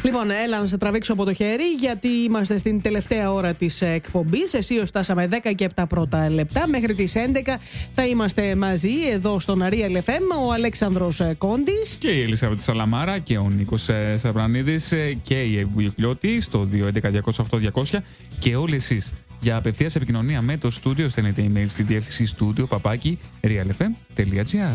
Λοιπόν, έλα να σε τραβήξω από το χέρι, γιατί είμαστε στην τελευταία ώρα της εκπομπής. Εσείως φτάσαμε 10 και 7 πρώτα λεπτά. Μέχρι τις 11 θα είμαστε μαζί εδώ στον Real FM, ο Αλέξανδρος Κόντης και η Ελισάβετ Σαλαμάρα και ο Νίκος Σαπρανίδης και η Εύη Κλιώτη στο 211-208-200 και όλοι εσείς. Για απευθείας επικοινωνία με το στούντιο στέλνετε email στη διεύθυνση studio@realfm.gr.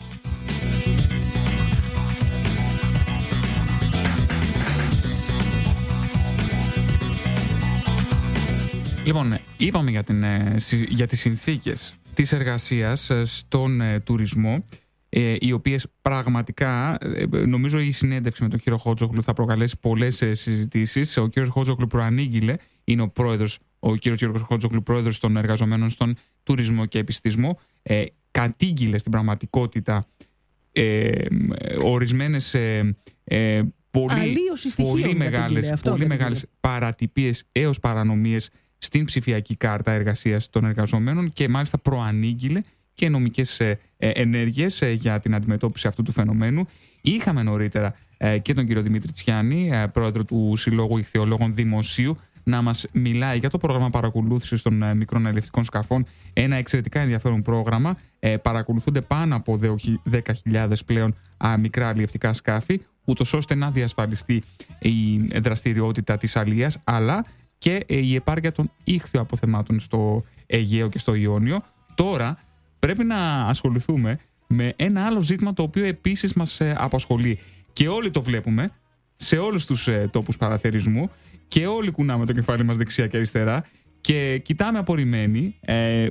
Λοιπόν, είπαμε για τις συνθήκες της εργασίας στον τουρισμό, οι οποίες πραγματικά, νομίζω η συνέντευξη με τον κύριο Χότζογλου θα προκαλέσει πολλές συζητήσεις. Ο κύριος Χότζογλου προανήγγειλε, είναι ο κύριος Χότζογλου πρόεδρος των εργαζομένων στον τουρισμό και επιστησμό, κατήγγειλε στην πραγματικότητα ορισμένες πολύ μεγάλες παρατυπίες έως παρανομίες στην ψηφιακή κάρτα εργασίας των εργαζομένων και μάλιστα προανήγγειλε και νομικές ενέργειες για την αντιμετώπιση αυτού του φαινομένου. Είχαμε νωρίτερα και τον κύριο Δημήτρη Τσιάνη, πρόεδρο του Συλλόγου Ιχθυολόγων Δημοσίου, να μας μιλάει για το πρόγραμμα παρακολούθησης των μικρών αλλιευτικών σκαφών. Ένα εξαιρετικά ενδιαφέρον πρόγραμμα. Παρακολουθούνται πάνω από 10.000 πλέον μικρά αλλιευτικά σκάφη, ούτως ώστε να διασφαλιστεί η δραστηριότητα της αλίας, αλλά και η επάρκεια των ήχθυο αποθεμάτων στο Αιγαίο και στο Ιόνιο. Τώρα πρέπει να ασχοληθούμε με ένα άλλο ζήτημα, το οποίο επίσης μας απασχολεί και όλοι το βλέπουμε σε όλους τους τόπους παραθερισμού και όλοι κουνάμε το κεφάλι μας δεξιά και αριστερά και κοιτάμε απορριμμένοι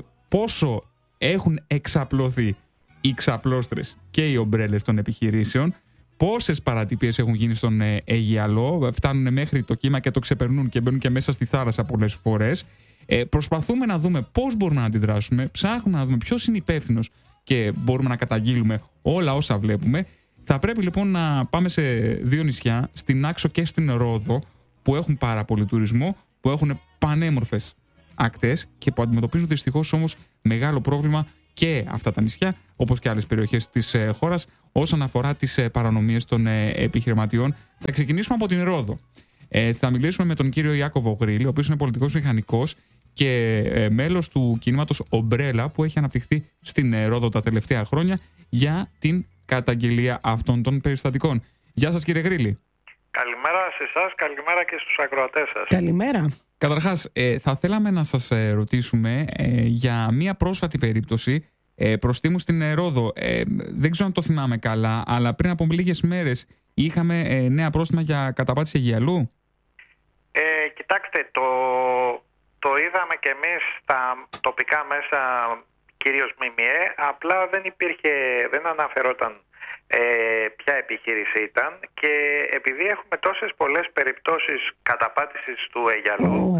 πόσο έχουν εξαπλωθεί οι ξαπλώστρες και οι ομπρέλες των επιχειρήσεων, πόσες παρατυπίες έχουν γίνει στον Αιγιαλό, φτάνουν μέχρι το κύμα και το ξεπερνούν και μπαίνουν και μέσα στη θάλασσα πολλές φορές. Προσπαθούμε να δούμε πώς μπορούμε να αντιδράσουμε, ψάχνουμε να δούμε ποιος είναι υπεύθυνος και μπορούμε να καταγγείλουμε όλα όσα βλέπουμε. Θα πρέπει λοιπόν να πάμε σε δύο νησιά, στην Άξο και στην Ρόδο, που έχουν πάρα πολύ τουρισμό, που έχουν πανέμορφες ακτές και που αντιμετωπίζουν δυστυχώς όμως μεγάλο πρόβλημα και αυτά τα νησιά, όπως και άλλες περιοχές της χώρας, όσον αφορά τις παρανομίες των επιχειρηματιών. Θα ξεκινήσουμε από την Ρόδο. Θα μιλήσουμε με τον κύριο Ιάκωβο Γρήλη, ο οποίος είναι πολιτικός μηχανικός και μέλος του κινήματος Ομπρέλα, που έχει αναπτυχθεί στην Ρόδο τα τελευταία χρόνια για την καταγγελία αυτών των περιστατικών. Γεια σας, κύριε Γρήλη. Καλημέρα σε εσάς, καλημέρα και στους ακροατές σας. Καλημέρα. Καταρχάς, θα θέλαμε να σας ρωτήσουμε για μία πρόσφατη περίπτωση προστίμου στην Ρόδο. Δεν ξέρω αν το θυμάμαι καλά, αλλά πριν από λίγες μέρες είχαμε νέα πρόστιμα για καταπάτηση Αιγιαλού. Κοιτάξτε, το είδαμε και εμείς στα τοπικά μέσα, κυρίως ΜΜΕ, απλά δεν αναφερόταν ποια επιχείρηση ήταν, και επειδή έχουμε τόσες πολλές περιπτώσεις καταπάτησης του Αιγιαλού,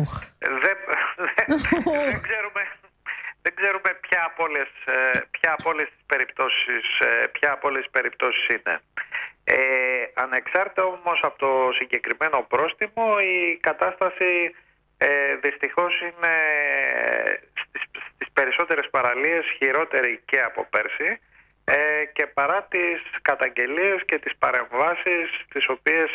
δεν ξέρουμε ποια από όλες τις περιπτώσεις είναι. Ανεξάρτητα όμως από το συγκεκριμένο πρόστιμο, η κατάσταση δυστυχώς είναι στις περισσότερες παραλίες χειρότερη και από πέρσι, και παρά τις καταγγελίες και τις παρεμβάσεις τις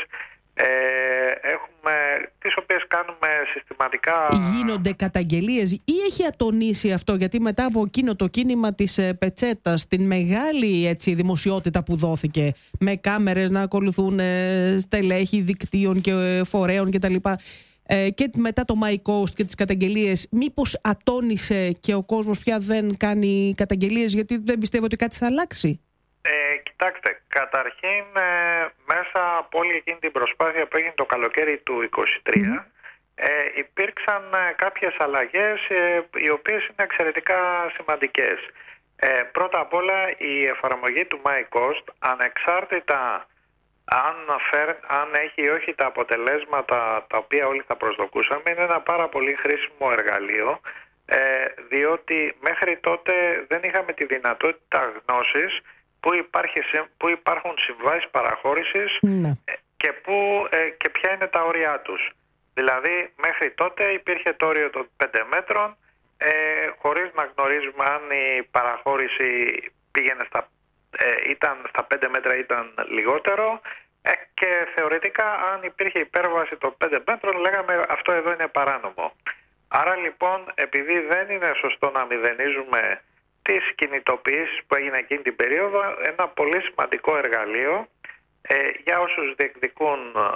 οποίες κάνουμε συστηματικά. Γίνονται καταγγελίες ή έχει ατονίσει αυτό? Γιατί μετά από εκείνο το κίνημα της πετσέτας, την μεγάλη δημοσιότητα που δόθηκε, με κάμερες να ακολουθούν στελέχη δικτύων και φορέων κτλ., και μετά το My Coast και τις καταγγελίες, μήπως ατόνισε και ο κόσμος πια δεν κάνει καταγγελίες γιατί δεν πιστεύω ότι κάτι θα αλλάξει? Κοιτάξτε, καταρχήν μέσα από όλη εκείνη την προσπάθεια που έγινε το καλοκαίρι του 2023, υπήρξαν κάποιες αλλαγές οι οποίες είναι εξαιρετικά σημαντικές. Πρώτα απ' όλα, η εφαρμογή του My Coast, ανεξάρτητα αν έχει ή όχι τα αποτελέσματα τα οποία όλοι θα προσδοκούσαμε, είναι ένα πάρα πολύ χρήσιμο εργαλείο, διότι μέχρι τότε δεν είχαμε τη δυνατότητα γνώσης που υπάρχουν συμβάσεις παραχώρησης και ποια είναι τα όρια τους. Δηλαδή μέχρι τότε υπήρχε το όριο των 5 μέτρων, χωρίς να γνωρίζουμε αν η παραχώρηση πήγαινε στα 5 μέτρα, ήταν λιγότερο, και θεωρητικά αν υπήρχε υπέρβαση των 5 μέτρων λέγαμε αυτό εδώ είναι παράνομο. Άρα λοιπόν, επειδή δεν είναι σωστό να μηδενίζουμε τις κινητοποιήσεις που έγινε εκείνη την περίοδο, ένα πολύ σημαντικό εργαλείο για όσους διεκδικούν,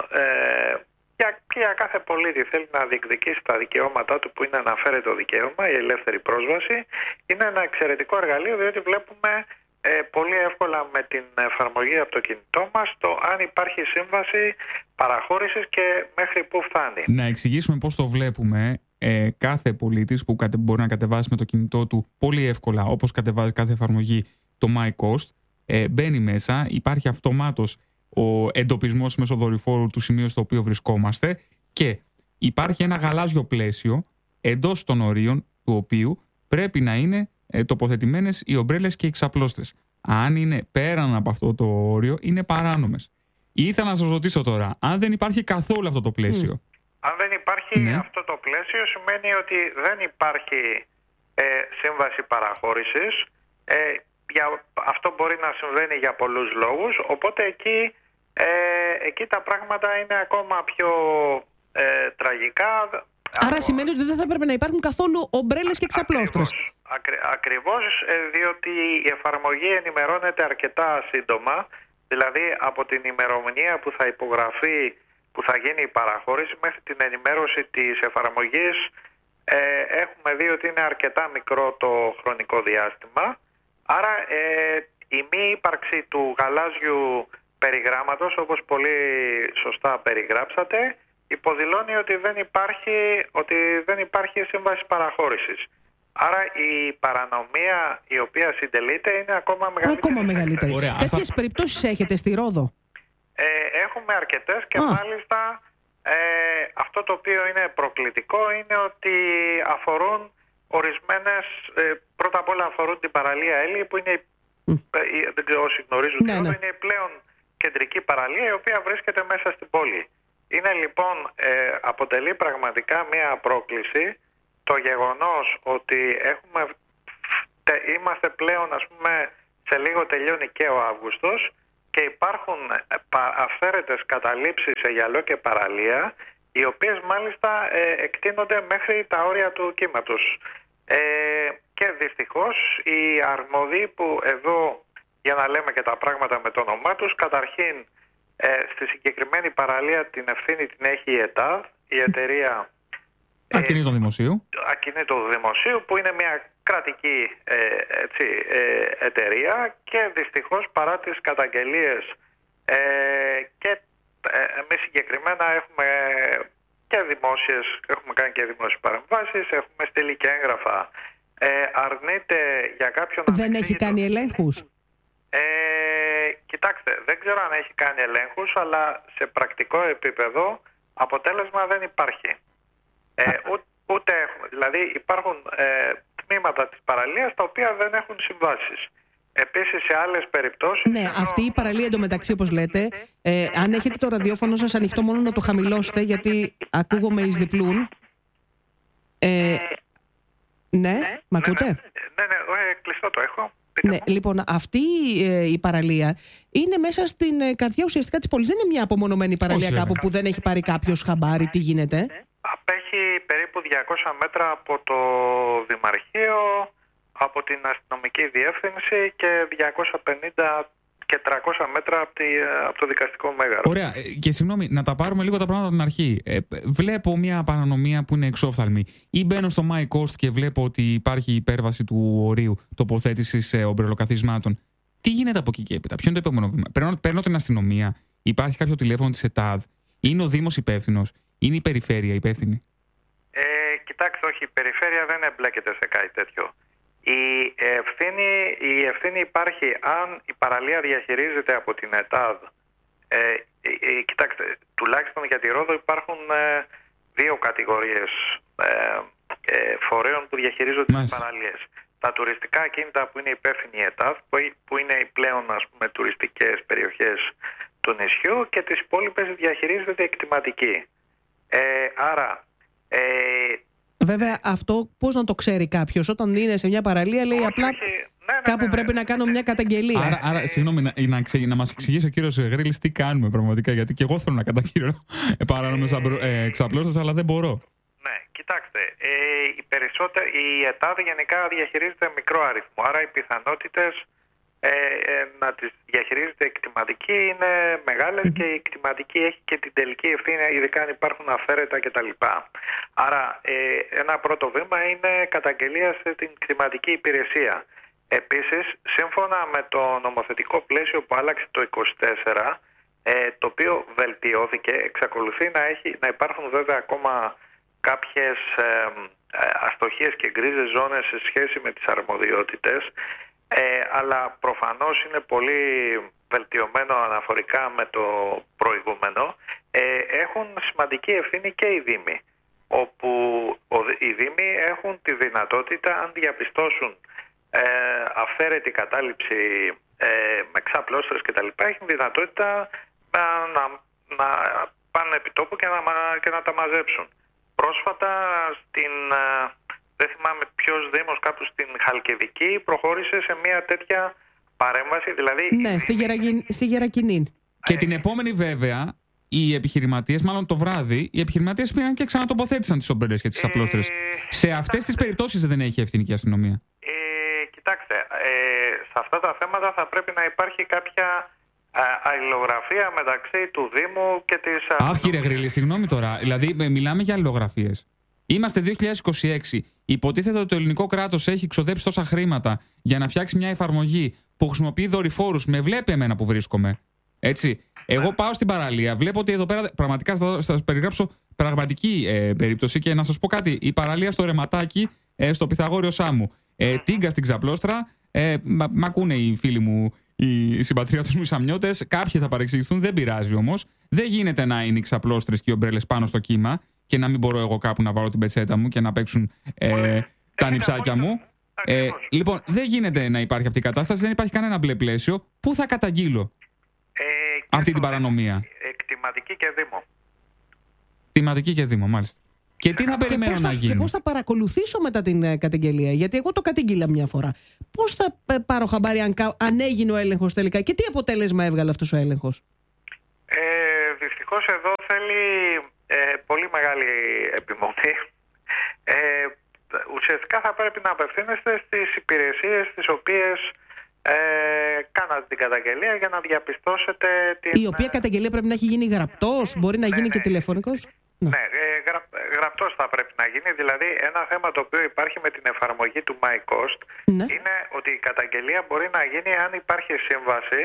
για κάθε πολίτη θέλει να διεκδικήσει τα δικαιώματά του που είναι αναφέρετο δικαίωμα, η ελεύθερη πρόσβαση, είναι ένα εξαιρετικό εργαλείο, διότι βλέπουμε πολύ εύκολα με την εφαρμογή από το κινητό μας το αν υπάρχει σύμβαση παραχώρησης και μέχρι πού φτάνει. Να εξηγήσουμε πώς το βλέπουμε. Κάθε πολίτης που μπορεί να κατεβάσει με το κινητό του πολύ εύκολα, όπως κατεβάζει κάθε εφαρμογή, το MyCost, μπαίνει μέσα, υπάρχει αυτομάτως ο εντοπισμός μέσω δορυφόρου του σημείου στο οποίο βρισκόμαστε και υπάρχει ένα γαλάζιο πλαίσιο εντός των ορίων του οποίου πρέπει να είναι τοποθετημένες οι ομπρέλες και οι ξαπλώστρες. Αν είναι πέραν από αυτό το όριο, είναι παράνομες. Ήθελα να σας ρωτήσω τώρα, αν δεν υπάρχει καθόλου αυτό το πλαίσιο. Αν δεν υπάρχει αυτό το πλαίσιο, σημαίνει ότι δεν υπάρχει σύμβαση παραχώρησης. Αυτό μπορεί να συμβαίνει για πολλούς λόγους, οπότε εκεί τα πράγματα είναι ακόμα πιο τραγικά. Άρα σημαίνει ότι δεν θα έπρεπε να υπάρχουν καθόλου ομπρέλες και ξαπλώστρες. Ακριβώς, διότι η εφαρμογή ενημερώνεται αρκετά σύντομα, δηλαδή από την ημερομηνία που θα υπογραφεί, που θα γίνει η παραχώρηση μέχρι την ενημέρωση της εφαρμογής, έχουμε δει ότι είναι αρκετά μικρό το χρονικό διάστημα. Άρα η μη ύπαρξη του γαλάζιου περιγράμματος, όπως πολύ σωστά περιγράψατε, υποδηλώνει ότι δεν υπάρχει σύμβαση παραχώρησης. Άρα η παρανομία η οποία συντελείται είναι ακόμα μεγαλύτερη. Τέτοιες περιπτώσεις έχετε στη Ρόδο? Έχουμε αρκετές και μάλιστα αυτό το οποίο είναι προκλητικό είναι ότι αφορούν ορισμένες, πρώτα απ' όλα αφορούν την παραλία Έλλη που είναι, δεν ξέρω όσοι γνωρίζουν, είναι η πλέον κεντρική παραλία η οποία βρίσκεται μέσα στην πόλη. Είναι λοιπόν, αποτελεί πραγματικά μια πρόκληση το γεγονός ότι είμαστε πλέον, ας πούμε, σε λίγο τελειώνει και ο Αύγουστος και υπάρχουν αυθαίρετες καταλήψεις σε γυαλό και παραλία, οι οποίες μάλιστα εκτείνονται μέχρι τα όρια του κύματος. Και δυστυχώς οι αρμοδοί που εδώ, για να λέμε και τα πράγματα με το όνομά τους, καταρχήν στη συγκεκριμένη παραλία την ευθύνη την έχει η ΕΤΑΔ, η εταιρεία Ακινήτων Δημοσίου. Ακινήτων Δημοσίου, που είναι μια κρατική εταιρεία και δυστυχώς παρά τις καταγγελίες και εμείς συγκεκριμένα έχουμε κάνει και δημόσιες παρεμβάσεις, έχουμε στείλει και έγγραφα. Αρνείται για κάποιον... Δεν έχει κάνει ελέγχους? Κοιτάξτε, δεν ξέρω αν έχει κάνει ελέγχους, αλλά σε πρακτικό επίπεδο αποτέλεσμα δεν υπάρχει. Ούτε έχουμε. Δηλαδή υπάρχουν τμήματα της παραλίας τα οποία δεν έχουν συμβάσεις. Επίσης σε άλλες περιπτώσεις... Ναι, αυτή η παραλία εντωμεταξύ, όπως λέτε, αν έχετε το ραδιόφωνο σας ανοιχτό, μόνο να το χαμηλώσετε, γιατί ακούγομαι εις διπλούν. Ναι, μ' ακούτε? Ναι, κλειστό το έχω. Ναι, λοιπόν, αυτή η παραλία είναι μέσα στην καρδιά ουσιαστικά της πόλης. Δεν είναι μια απομονωμένη παραλία κάπου που δεν έχει πάρει κάποιος χαμπάρι. Τι γίνεται? Απέχει περίπου 200 μέτρα από το Δημαρχείο, από την αστυνομική διεύθυνση και 250 και 300 μέτρα από το δικαστικό μέγαρο. Ωραία. Και συγγνώμη, να τα πάρουμε λίγο τα πράγματα από την αρχή. Βλέπω μια παρανομία που είναι εξόφθαλμη. Ή μπαίνω στο MyCost και βλέπω ότι υπάρχει υπέρβαση του ορίου τοποθέτησης ομπρελοκαθισμάτων. Τι γίνεται από εκεί και έπειτα? Ποιο είναι το επόμενο βήμα? Παίρνω την αστυνομία, υπάρχει κάποιο τηλέφωνο της ΕΤΑΔ, είναι ο Δήμος υπεύθυνος, είναι η περιφέρεια υπεύθυνη? Κοιτάξτε, όχι, η περιφέρεια δεν εμπλέκεται σε κάτι τέτοιο. Η ευθύνη υπάρχει αν η παραλία διαχειρίζεται από την ΕΤΑΔ. Κοιτάξτε, τουλάχιστον για τη Ρόδο υπάρχουν δύο κατηγορίες φορέων που διαχειρίζονται τις παραλίες. Τα τουριστικά ακίνητα που είναι υπεύθυνη η ΕΤΑΔ, που είναι οι πλέον, ας πούμε, τουριστικές περιοχές του νησιού, και τις υπόλοιπες διαχειρίζεται η εκτιματική. Βέβαια, αυτό πώς να το ξέρει κάποιος? Όταν είναι σε μια παραλία, λέει απλά. Κάπου πρέπει να κάνω μια καταγγελία. Άρα συγγνώμη, να μας εξηγήσει ο κύριος Γρήλης τι κάνουμε πραγματικά, γιατί και εγώ θέλω να καταγγείλω παράνομες εξαπλώσεις, αλλά δεν μπορώ. Ναι, κοιτάξτε, η ΕΤΑΔ γενικά διαχειρίζεται μικρό αριθμό, άρα οι πιθανότητες να τις διαχειρίζεται η κτηματική είναι μεγάλες και η κτηματική έχει και την τελική ευθύνη, ειδικά αν υπάρχουν αφαίρετα κτλ. Άρα ένα πρώτο βήμα είναι καταγγελία στην κτηματική υπηρεσία. Επίσης, σύμφωνα με το νομοθετικό πλαίσιο που άλλαξε το 2024, το οποίο βελτιώθηκε, εξακολουθεί να υπάρχουν βέβαια ακόμα κάποιες αστοχίες και γκρίζες ζώνες σε σχέση με τις αρμοδιότητες, αλλά προφανώς είναι πολύ βελτιωμένο αναφορικά με το προηγούμενο. Έχουν σημαντική ευθύνη και οι Δήμοι, όπου οι Δήμοι έχουν τη δυνατότητα, αν διαπιστώσουν αφαίρετη κατάληψη με ξαπλώστρες κτλ., έχουν δυνατότητα να πάνε επί τόπου και να τα μαζέψουν. Πρόσφατα δεν θυμάμαι ποιος Δήμος, κάπου στην Χαλκιδική, προχώρησε σε μια τέτοια παρέμβαση. Δηλαδή, ναι, στη Γερακινή. Και την επόμενη βέβαια, οι επιχειρηματίες, μάλλον το βράδυ, οι επιχειρηματίες πήγαν και ξανατοποθέτησαν τις ομπρέλες και τις απλώστρες. Σε αυτές τις περιπτώσεις δεν έχει ευθύνη και η αστυνομία. Κοιτάξτε, σε αυτά τα θέματα θα πρέπει να υπάρχει κάποια αλληλογραφία μεταξύ του Δήμου και της αστυνομίας. Αχ, κύριε Γρήλη, συγγνώμη τώρα. Δηλαδή, μιλάμε για αλληλογραφίες. Είμαστε 2026. Υποτίθεται ότι το ελληνικό κράτος έχει ξοδέψει τόσα χρήματα για να φτιάξει μια εφαρμογή που χρησιμοποιεί δορυφόρους. Με βλέπει εμένα που βρίσκομαι. Έτσι. Εγώ πάω στην παραλία, βλέπω ότι εδώ πέρα πραγματικά θα σας περιγράψω πραγματική περίπτωση και να σας πω κάτι. Η παραλία στο Ρεματάκι, στο Πυθαγόριο Σάμου. Τίγκα στην Ξαπλώστρα. Μ' ακούνε οι φίλοι μου, οι συμπατριώτες μου, οι σαμιώτες. Κάποιοι θα παρεξηγηθούν, δεν πειράζει όμως. Δεν γίνεται να είναι οι ξαπλώστρες και οι ομπρέλες πάνω στο κύμα και να μην μπορώ εγώ κάπου να βάλω την πετσέτα μου και να παίξουν τα νυψάκια μου. Λοιπόν, δεν γίνεται να υπάρχει αυτή η κατάσταση, δεν υπάρχει κανένα μπλε πλαίσιο. Πού θα καταγγείλω αυτή την παρανομία? Κτηματική και Δήμο. Κτηματική και Δήμο, μάλιστα. Και τι θα περιμένω να γίνει? Και πώς θα παρακολουθήσω μετά την καταγγελία? Γιατί εγώ το κατήγγειλα μια φορά. Πώς θα πάρω χαμπάρι αν έγινε ο έλεγχος τελικά και τι αποτέλεσμα έβγαλε αυτός ο έλεγχος? Δυστυχώς εδώ θέλει πολύ μεγάλη επιμονή. Ουσιαστικά θα πρέπει να απευθύνεστε στις υπηρεσίες τις οποίες κάνατε την καταγγελία για να διαπιστώσετε την... Η οποία καταγγελία πρέπει να έχει γίνει γραπτός, μπορεί να γίνει και τηλεφωνικός. Ναι, γραπτός θα πρέπει να γίνει. Δηλαδή ένα θέμα το οποίο υπάρχει με την εφαρμογή του MyCost είναι ότι η καταγγελία μπορεί να γίνει αν υπάρχει σύμβαση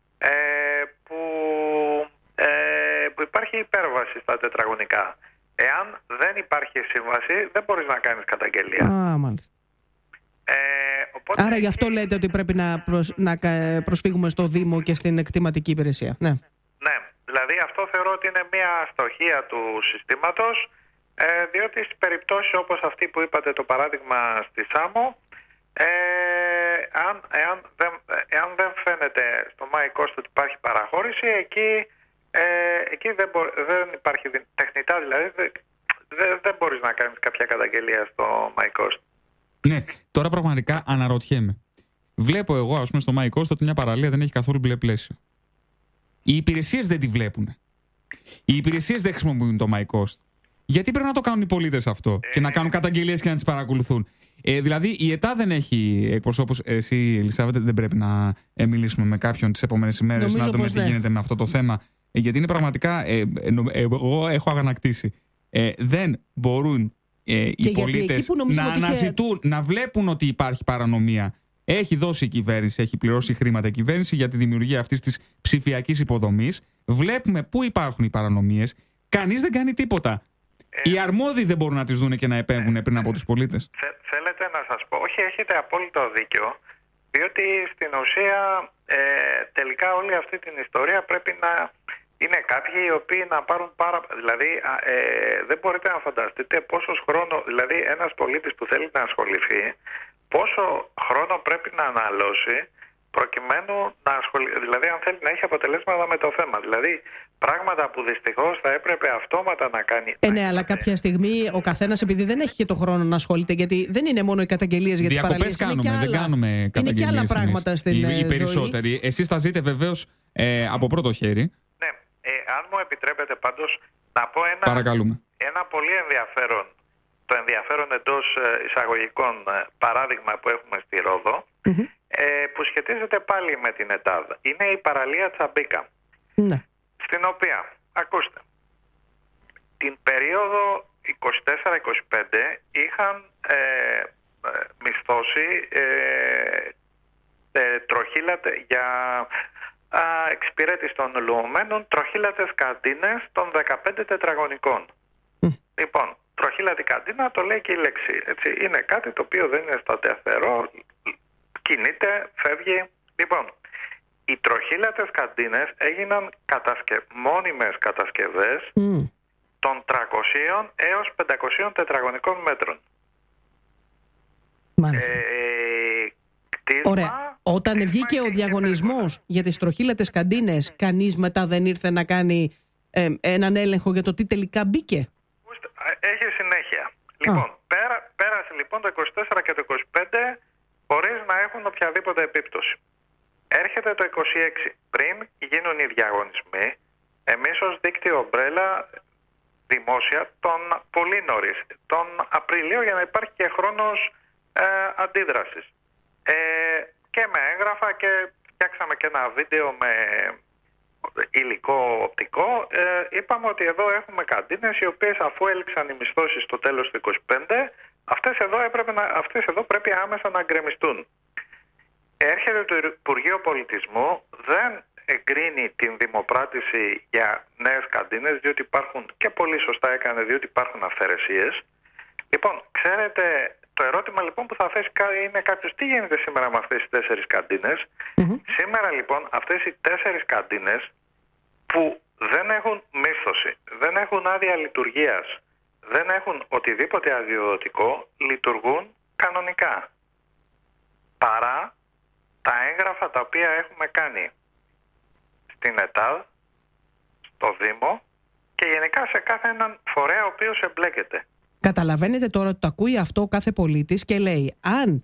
που υπάρχει υπέρβαση στα τετραγωνικά. Εάν δεν υπάρχει σύμβαση δεν μπορείς να κάνεις καταγγελία. Μάλιστα. Οπότε... Άρα γι' αυτό λέτε ότι πρέπει να προσφύγουμε στο Δήμο και στην κτηματική υπηρεσία. Ναι. Ναι, δηλαδή αυτό θεωρώ ότι είναι μια αστοχία του συστήματος, διότι στις περιπτώσεις όπως αυτή που είπατε, το παράδειγμα στη Σάμο, εάν δεν φαίνεται στο MyCost ότι υπάρχει παραχώρηση, εκεί δεν υπάρχει τεχνητά, δηλαδή δεν μπορείς να κάνεις κάποια καταγγελία στο MyCost. Ναι, τώρα πραγματικά αναρωτιέμαι. Βλέπω εγώ, ας πούμε, στο MyCost ότι μια παραλία δεν έχει καθόλου μπλε πλαίσιο. Οι υπηρεσίες δεν τη βλέπουν. Οι υπηρεσίες δεν χρησιμοποιούν το MyCost. Γιατί πρέπει να το κάνουν οι πολίτες αυτό και να κάνουν καταγγελίες και να τις παρακολουθούν? Δηλαδή, η ΕΤΑ δεν έχει εκπροσώπους. Εσύ, Ελισάβετ, δεν πρέπει να μιλήσουμε με κάποιον τις επόμενες ημέρες να δούμε τι γίνεται με αυτό το θέμα? Γιατί είναι πραγματικά. Εγώ έχω αγανακτήσει. Δεν μπορούν οι πολίτες να αναζητούν, να βλέπουν ότι υπάρχει παρανομία. Έχει δώσει η κυβέρνηση, έχει πληρώσει χρήματα η κυβέρνηση για τη δημιουργία αυτής της ψηφιακής υποδομής. Βλέπουμε πού υπάρχουν οι παρανομίες. Κανείς δεν κάνει τίποτα. Οι αρμόδιοι δεν μπορούν να τις δούνε και να επέμβουν πριν από τους πολίτες. Θέλετε να σας πω? Όχι, έχετε απόλυτο δίκιο. Διότι στην ουσία τελικά όλη αυτή την ιστορία πρέπει να είναι κάποιοι οι οποίοι να πάρουν Δηλαδή δεν μπορείτε να φανταστείτε πόσος χρόνο, δηλαδή ένας πολίτης που θέλει να ασχοληθεί, πόσο χρόνο πρέπει να αναλώσει προκειμένου να ασχοληθεί, δηλαδή αν θέλει να έχει αποτελέσματα με το θέμα. Δηλαδή Πράγματα που δυστυχώς θα έπρεπε αυτόματα να κάνει. Ναι, αλλά κάποια στιγμή ο καθένας, επειδή δεν έχει και το χρόνο να ασχολείται, γιατί δεν είναι μόνο οι καταγγελίες για τις παραλίες. Διακοπές κάνουμε, δεν κάνουμε καταγγελίες. Είναι και άλλα πράγματα στην ζωή. Οι περισσότεροι. Εσείς τα ζείτε βεβαίως από πρώτο χέρι. Ναι, αν μου επιτρέπετε πάντως να πω ένα πολύ ενδιαφέρον, το ενδιαφέρον εντός εισαγωγικών παράδειγμα που έχουμε στη Ρόδο, που σχετίζεται πάλι με την ΕΤΑΔ. Είναι η παραλία Τσαμπίκα. Ναι. Στην οποία, ακούστε, την περίοδο 24-25 είχαν μισθώσει για εξυπηρέτηση των λουωμένων τροχύλατες καντίνες των 15 τετραγωνικών. Λοιπόν, τροχύλατη καντίνα το λέει και η λέξη. Έτσι. Είναι κάτι το οποίο δεν είναι σταθερό, κινείται, φεύγει. Λοιπόν, οι τροχύλατες καντίνες έγιναν μόνιμες κατασκευές των 300 έως 500 τετραγωνικών μέτρων. Μάλιστα. Ωραία. Όταν βγήκε ο διαγωνισμός για τις τροχύλατες καντίνες, κανείς μετά δεν ήρθε να κάνει έναν έλεγχο για το τι τελικά μπήκε? Έχει συνέχεια. Λοιπόν, πέρασε λοιπόν το 24 και το 25 χωρίς να έχουν οποιαδήποτε επίπτωση. Έρχεται το 26. Πριν γίνουν οι διαγωνισμοί, εμείς ως δίκτυο Ομπρέλα δημόσια πολύ νωρίς, τον Απρίλιο, για να υπάρχει και χρόνος αντίδρασης. Και με έγγραφα και φτιάξαμε και ένα βίντεο με υλικό οπτικό. Είπαμε ότι εδώ έχουμε καντίνες οι οποίες, αφού έληξαν οι μισθώσεις στο τέλος του 25, αυτές εδώ πρέπει άμεσα να γκρεμιστούν. Έρχεται το Υπουργείο Πολιτισμού, δεν εγκρίνει την δημοπράτηση για νέες καντίνες, διότι υπάρχουν, και πολύ σωστά έκανε, διότι υπάρχουν αυθαιρεσίες. Λοιπόν, ξέρετε, το ερώτημα λοιπόν που θα θέσει είναι κάποιος, τι γίνεται σήμερα με αυτές τις 4 καντίνες? Σήμερα λοιπόν αυτές οι 4 καντίνες που δεν έχουν μίσθωση, δεν έχουν άδεια λειτουργίας, δεν έχουν οτιδήποτε αδειοδοτικό, λειτουργούν κανονικά. Παρά τα έγγραφα τα οποία έχουμε κάνει στην ΕΤΑΔ, στο Δήμο και γενικά σε κάθε έναν φορέα ο οποίος εμπλέκεται. Καταλαβαίνετε τώρα ότι το ακούει αυτό ο κάθε πολίτης και λέει, αν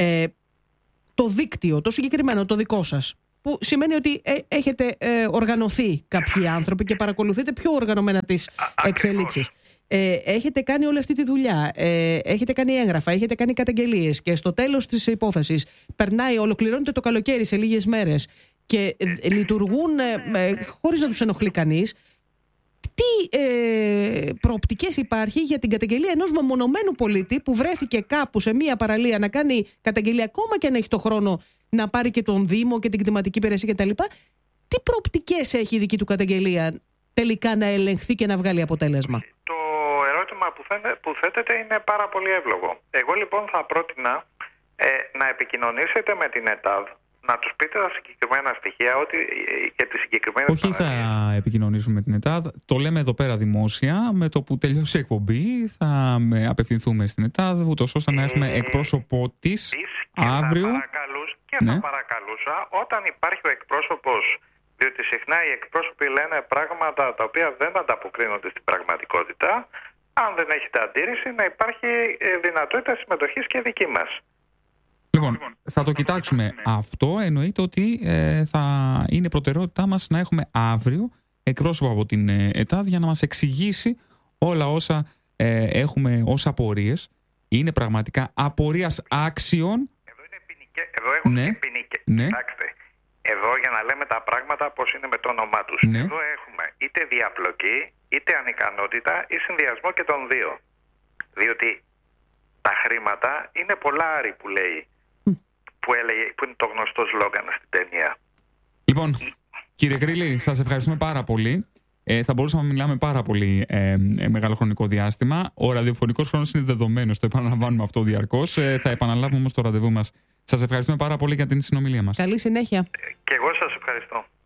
το δίκτυο, το συγκεκριμένο, το δικό σας, που σημαίνει ότι έχετε οργανωθεί κάποιοι άνθρωποι και παρακολουθείτε πιο οργανωμένα τις εξελίξεις. Έχετε κάνει όλη αυτή τη δουλειά, έχετε κάνει έγγραφα, έχετε κάνει καταγγελίες και στο τέλος της υπόθεσης ολοκληρώνεται το καλοκαίρι σε λίγες μέρες και λειτουργούν χωρίς να τους ενοχλεί κανείς. Τι προοπτικές υπάρχει για την καταγγελία ενός μεμονωμένου πολίτη που βρέθηκε κάπου σε μία παραλία να κάνει καταγγελία, ακόμα και αν έχει το χρόνο να πάρει και τον Δήμο και την κτηματική υπηρεσία κτλ? Τι προοπτικές έχει η δική του καταγγελία τελικά να ελεγχθεί και να βγάλει αποτέλεσμα? Το ερώτημα που θέτεται είναι πάρα πολύ εύλογο. Εγώ λοιπόν θα πρότεινα να επικοινωνήσετε με την ΕΤΑΔ, να τους πείτε τα συγκεκριμένα στοιχεία και τις συγκεκριμένες Όχι, θα επικοινωνήσουμε με την ΕΤΑΔ. Το λέμε εδώ πέρα δημόσια. Με το που τελειώσει η εκπομπή θα απευθυνθούμε στην ΕΤΑΔ, ούτως ώστε να έχουμε εκπρόσωπό της αύριο. Θα παρακαλούσα, όταν υπάρχει ο εκπρόσωπος, διότι συχνά οι εκπρόσωποι λένε πράγματα τα οποία δεν ανταποκρίνονται στην πραγματικότητα, αν δεν έχετε αντίρρηση, να υπάρχει δυνατότητα συμμετοχής και δική μας. Λοιπόν, θα το κοιτάξουμε αυτό. Εννοείται ότι θα είναι προτεραιότητά μας να έχουμε αύριο εκπρόσωπο από την ΕΤΑΔ για να μας εξηγήσει όλα όσα έχουμε ως απορίες. Είναι πραγματικά απορίας άξιων. Εδώ έχουν ποινικές. Κοιτάξτε, εδώ για να λέμε τα πράγματα πώς είναι με το όνομά τους. Εδώ έχουμε είτε διαπλοκή, είτε ανικανότητα ή συνδυασμό και των δύο. Διότι τα χρήματα είναι πολλάρι που λέει. Που είναι το γνωστό σλόγγαν στην ταινία. Λοιπόν, κύριε Κρύλη, σας ευχαριστούμε πάρα πολύ. Θα μπορούσαμε να μιλάμε πάρα πολύ μεγάλο χρονικό διάστημα. Ο ραδιοφωνικός χρόνος είναι δεδομένος, το επαναλαμβάνουμε αυτό διαρκώς. Θα επαναλάβουμε όμως το ραντεβού μας. Σας ευχαριστούμε πάρα πολύ για την συνομιλία μας. Καλή συνέχεια. Και εγώ σας ευχαριστώ.